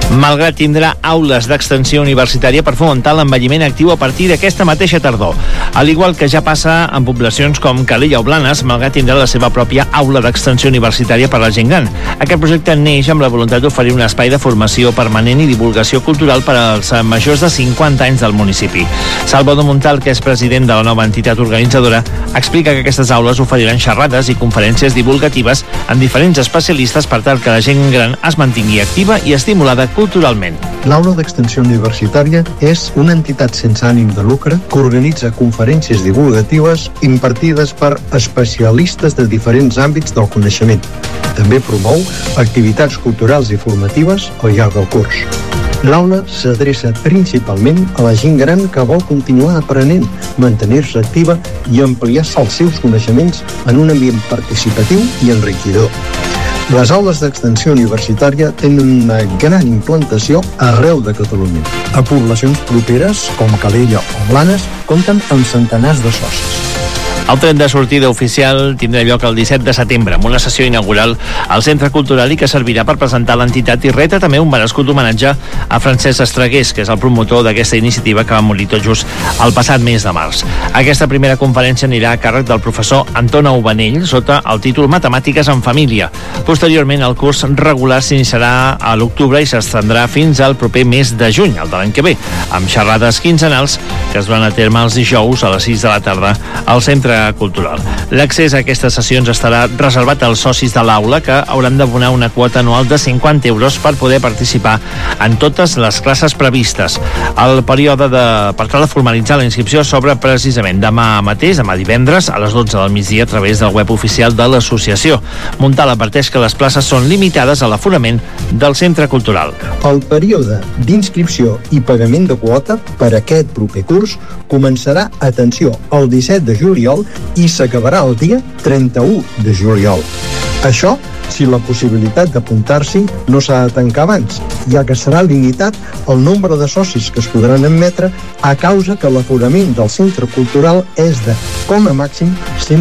Malgrat tindrà aules d'extensió universitària per fomentar l'envelliment actiu a partir d'aquesta mateixa tardor. Al igual que ja passa en poblacions com Calella o Blanes, Malgrat tindrà la seva pròpia aula d'extensió universitària per a la gent gran. Aquest projecte neix amb la voluntat d'oferir un espai de formació permanent i divulgació cultural per als majors de 50 anys del municipi. Salvador Montal, que és president de la nova entitat organitzadora, explica que aquestes aules oferiran xerrades i conferències divulgatives amb diferents especialistes per tal que la gent gran es mantingui activa i estimulada culturalment. L'Aula d'Extensió Universitària és una entitat sense ànim de lucre que organitza conferències divulgatives impartides per especialistes de diferents àmbits del coneixement. També promou activitats culturals i formatives al llarg del curs. L'aula s'adreça principalment a la gent gran que vol continuar aprenent, mantenir-se activa i ampliar els seus coneixements en un ambient participatiu i enriquidor. Les aules d'extensió universitària tenen una gran implantació arreu de Catalunya. A poblacions properes, com Calella o Blanes, compten amb centenars de socis. El tren de sortida oficial tindrà lloc el 17 de setembre, amb una sessió inaugural al Centre Cultural i que servirà per presentar l'entitat i retre també un merescut homenatge a Francesc Estregués, que és el promotor d'aquesta iniciativa que va morir tot just el passat mes de març. Aquesta primera conferència anirà a càrrec del professor Anton Aubanell sota el títol Matemàtiques en Família. Posteriorment, el curs regular s'iniciarà a l'octubre i s'estendrà fins al proper mes de juny, el de l'any que ve, amb xerrades quinzenals que es duran a terme els dijous a les 6 de la tarda al Centre Cultural. L'accés a aquestes sessions estarà reservat als socis de l'aula, que hauran d'abonar una quota anual de 50 euros per poder participar en totes les classes previstes. El període per tal de formalitzar la inscripció s'obre precisament demà mateix, demà divendres, a les 12 del migdia, a través del web oficial de l'associació. Montal adverteix que les places són limitades a l'aforament del Centre Cultural. El període d'inscripció i pagament de quota per aquest proper curs començarà, atenció, el 17 de juliol i s'acabarà el dia 31 de juliol. Això si la possibilitat d'apuntar-s'hi no s'ha de tancar abans, ja que serà limitat el nombre de socis que es podran admetre a causa que l'aforament del Centre Cultural és de, com a màxim,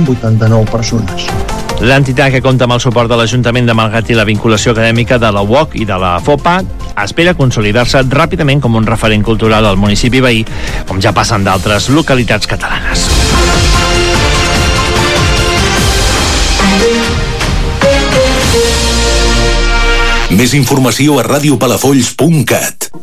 189 persones. L'entitat, que compta amb el suport de l'Ajuntament de Malgrat i la vinculació acadèmica de la UOC i de la FOPA, espera consolidar-se ràpidament com un referent cultural al municipi veí, com ja passen d'altres localitats catalanes. Més informació a radiopalafolls.cat.